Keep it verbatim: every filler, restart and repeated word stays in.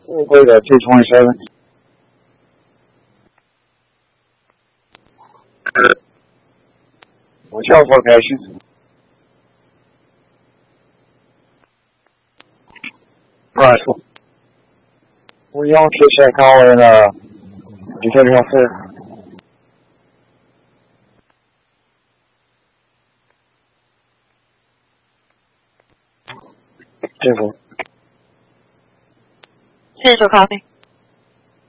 富贵的 T twenty-seven。Hotel location. Right. We on Kishat calling uh Decatur Health Fair. Careful. Central copy.